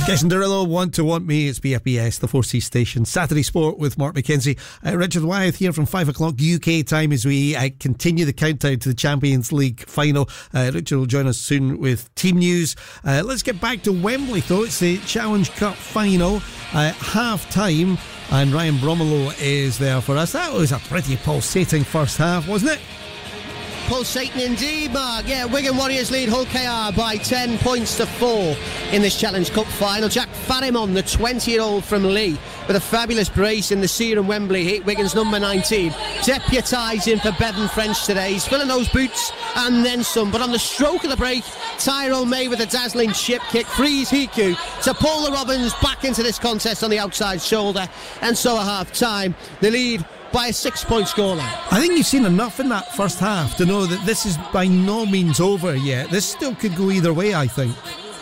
Jason Derulo, Want Me. It's BFBS, the 4C station. Saturday Sport with Mark McKenzie. Richard Wyeth here from 5 o'clock UK time as we continue the countdown to the Champions League final. Richard will join us soon with team news. Let's get back to Wembley though. It's the Challenge Cup final. Half time, and Ryan Bromelo is there for us. That was a pretty pulsating first half, wasn't it? Pulsating indeed, Mark. Yeah, Wigan Warriors lead Hull KR by 10 points to 4 in this Challenge Cup final. Jack Farimon, the 20-year-old from Lee, with a fabulous brace in the Serum Wembley heat. Wigan's number 19 deputising for Bevan French today. He's filling those boots and then some. But on the stroke of the break, Tyrone May with a dazzling chip kick frees Hiku to pull the Robins back into this contest on the outside shoulder. And so at half-time, the lead by a 6-point scoreline. I think you've seen enough in that first half to know that this is by no means over yet. This still could go either way, I think.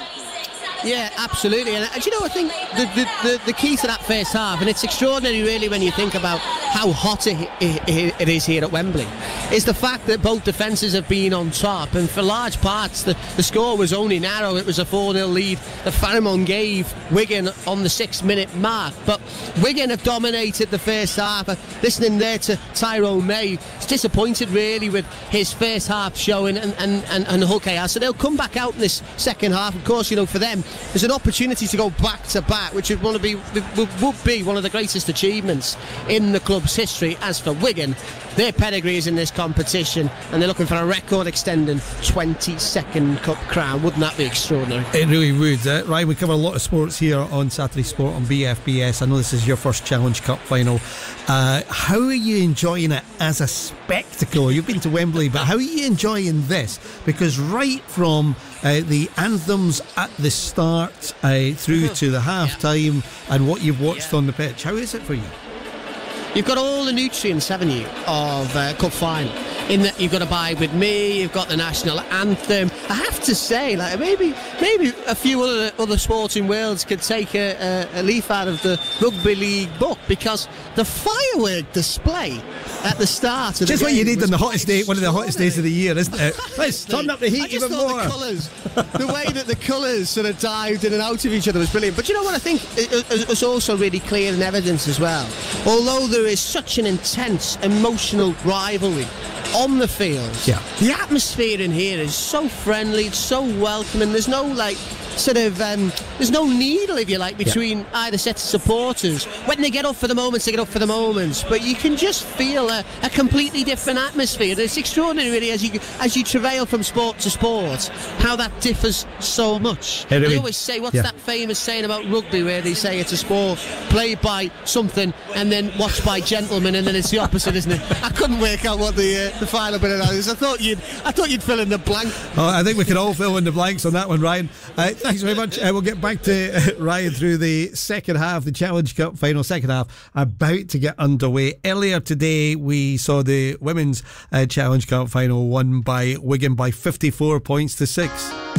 Yeah, absolutely. And you know, I think the key to that first half, and it's extraordinary really when you think about how hot it is here at Wembley, is the fact that both defences have been on top, and for large parts the score was only narrow. It was a 4-0 lead that Farimon gave Wigan on the 6-minute mark, but Wigan have dominated the first half. Listening there to Tyrone May, he's disappointed really with his first half showing and Hull KR, so they'll come back out in this second half. Of course, you know, for them there's an opportunity to go back to back, which would be one of the greatest achievements in the club's history. As for Wigan, their pedigree is in this competition and they're looking for a record extending 22nd Cup crown. Wouldn't that be extraordinary? It really would. Ryan, we cover a lot of sports here on Saturday Sport on BFBS. I know this is your first Challenge Cup final. How are you enjoying it as a spectacle? You've been to Wembley, but how are you enjoying this? Because right from the anthems at the start through to the half time and what you've watched on the pitch, how is it for you? You've got all the nutrients, haven't you, of Cup final. In that you've got Abide With Me, you've got the national anthem. I have to say, like maybe a few other sporting worlds could take a leaf out of the rugby league book, because the firework display at the start of just the what game you need on the hottest day, one of the hottest days of the year, isn't it? Let's turn up the heat even more. The colours, the way that the colours sort of dived in and out of each other was brilliant. But you know what I think is also really clear in evidence as well? Although there is such an intense emotional rivalry on the field, the atmosphere in here is so friendly, it's so welcoming. There's no there's no needle, if you like, between either set of supporters. When they get up for the moments, they get up for the moments, but you can just feel a completely different atmosphere. It's extraordinary really as you travail from sport to sport, how that differs so much. They always say, what's that famous saying about rugby where they say it's a sport played by something and then watched by gentlemen, and then it's the opposite, isn't it? I couldn't work out what the final bit of that is. I thought you'd fill in the blank. Oh, I think we can all fill in the blanks on that one, Ryan. Thanks very much. We'll get back to Ryan through the second half, the Challenge Cup final, second half about to get underway. Earlier today we saw the women's Challenge Cup final won by Wigan by 54 points to 6.